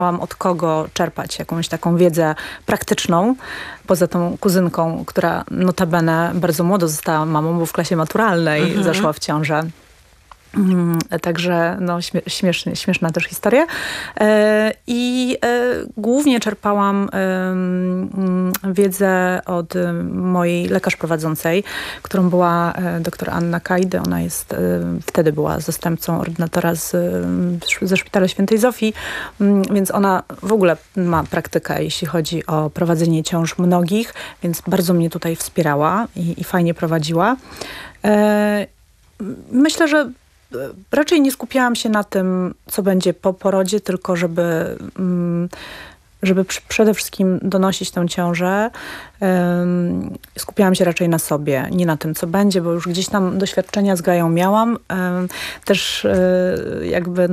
od kogo czerpać jakąś taką wiedzę praktyczną, poza tą kuzynką, która notabene bardzo młodo została mamą, bo w klasie maturalnej zaszła w ciążę. Także no, śmieszna też historia. I głównie czerpałam wiedzę od mojej lekarz prowadzącej, którą była dr Anna Kajdy. Ona wtedy była zastępcą ordynatora ze Szpitala Świętej Zofii, więc ona w ogóle ma praktykę, jeśli chodzi o prowadzenie ciąż mnogich, więc bardzo mnie tutaj wspierała i fajnie prowadziła. Myślę, że raczej nie skupiałam się na tym, co będzie po porodzie, tylko żeby przede wszystkim donosić tę ciążę. Skupiałam się raczej na sobie, nie na tym, co będzie, bo już gdzieś tam doświadczenia z Gają miałam. Też jakby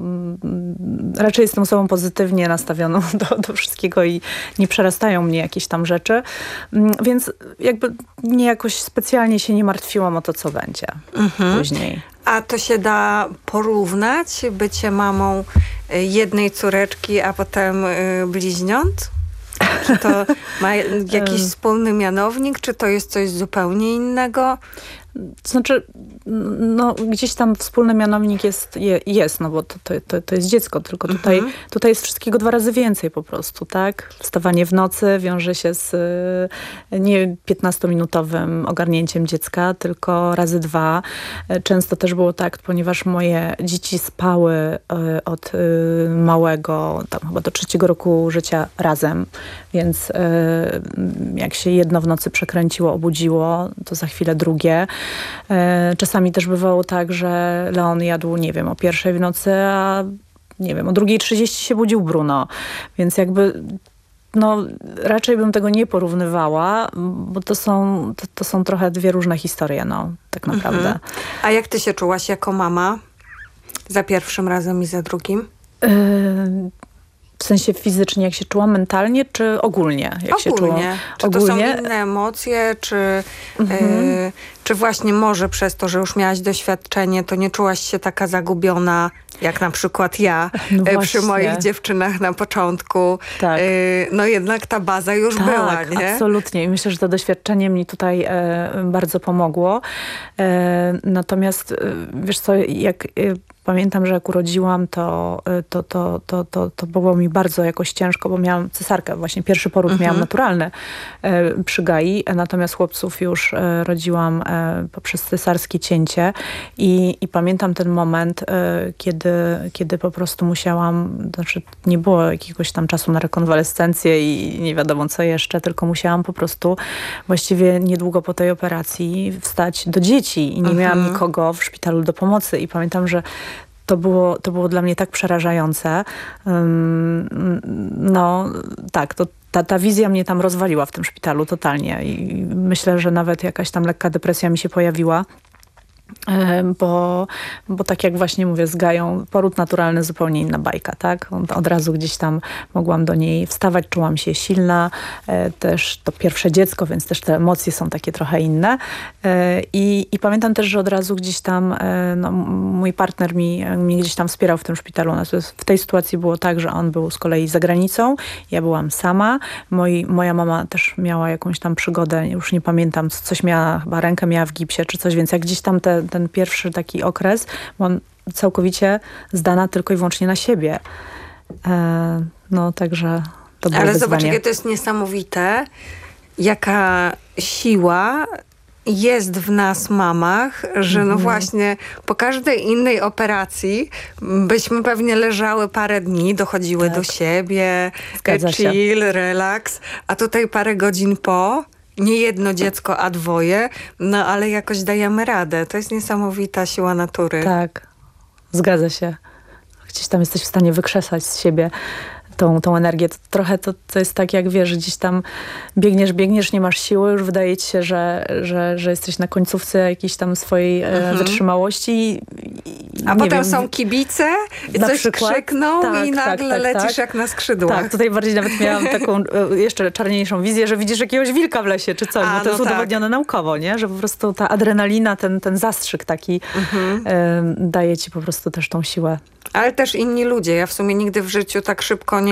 raczej jestem osobą pozytywnie nastawioną do wszystkiego i nie przerastają mnie jakieś tam rzeczy. Więc jakby jakoś specjalnie się nie martwiłam o to, co będzie później. A to się da porównać, bycie mamą jednej córeczki, a potem bliźniąt? Czy to ma jakiś wspólny mianownik, czy to jest coś zupełnie innego? To znaczy, no gdzieś tam wspólny mianownik jest, no bo to jest dziecko, tylko tutaj jest wszystkiego 2 razy więcej po prostu, tak? Wstawanie w nocy wiąże się z nie 15-minutowym ogarnięciem dziecka, tylko razy 2. Często też było tak, ponieważ moje dzieci spały od małego, tam chyba do 3 roku życia razem, więc jak się jedno w nocy przekręciło, obudziło, to za chwilę drugie. Czasami też bywało tak, że Leon jadł, nie wiem, o 1:00 w nocy, a nie wiem, o 2:30 się budził Bruno. Więc jakby raczej bym tego nie porównywała, bo to są trochę 2 różne historie, tak naprawdę. A jak ty się czułaś jako mama? Za pierwszym razem i za drugim? W sensie fizycznie, jak się czułam, mentalnie, czy ogólnie? Ogólnie. Czy to są inne emocje, czy właśnie może przez to, że już miałaś doświadczenie, to nie czułaś się taka zagubiona, jak na przykład ja przy moich dziewczynach na początku. Tak. Jednak ta baza już była, nie? Absolutnie. I myślę, że to doświadczenie mi tutaj bardzo pomogło. Natomiast wiesz co, jak pamiętam, że jak urodziłam, to było mi bardzo jakoś ciężko, bo miałam cesarkę. Właśnie pierwszy poród miałam naturalny przy Gai, natomiast chłopców już rodziłam poprzez cesarskie cięcie. I pamiętam ten moment, kiedy po prostu musiałam, znaczy nie było jakiegoś tam czasu na rekonwalescencję i nie wiadomo co jeszcze, tylko musiałam po prostu właściwie niedługo po tej operacji wstać do dzieci i nie miałam nikogo w szpitalu do pomocy. I pamiętam, że to było dla mnie tak przerażające. Ta wizja mnie tam rozwaliła w tym szpitalu totalnie i myślę, że nawet jakaś tam lekka depresja mi się pojawiła. Bo tak jak właśnie mówię z Gają, poród naturalny zupełnie inna bajka, tak? Od razu gdzieś tam mogłam do niej wstawać, czułam się silna, też to pierwsze dziecko, więc też te emocje są takie trochę inne. I pamiętam też, że od razu gdzieś tam mój partner mnie gdzieś tam wspierał w tym szpitalu. W tej sytuacji było tak, że on był z kolei za granicą, ja byłam sama. Moja mama też miała jakąś tam przygodę, już nie pamiętam, coś miała, chyba rękę miała w gipsie czy coś, więc jak gdzieś tam ten pierwszy taki okres, byłam całkowicie zdana tylko i wyłącznie na siebie. Także to było wyzwanie. Zobacz, jakie to jest niesamowite, jaka siła jest w nas mamach, że właśnie po każdej innej operacji byśmy pewnie leżały parę dni, dochodziły do siebie, chill, relaks, a tutaj parę godzin po, nie jedno dziecko, a 2, ale jakoś dajemy radę. To jest niesamowita siła natury. Tak, zgadza się. Gdzieś tam jesteś w stanie wykrzesać z siebie tą energię. To trochę to jest tak, jak wiesz, gdzieś tam biegniesz, nie masz siły, już wydaje ci się, że jesteś na końcówce jakiejś tam swojej wytrzymałości. A potem są kibice i na coś przykład krzykną i nagle lecisz jak na skrzydłach. Tak, tutaj bardziej nawet miałam taką jeszcze czarniejszą wizję, że widzisz jakiegoś wilka w lesie czy coś, bo to jest udowodnione naukowo, nie? Że po prostu ta adrenalina, ten zastrzyk taki daje ci po prostu też tą siłę. Ale też inni ludzie. Ja w sumie nigdy w życiu tak szybko nie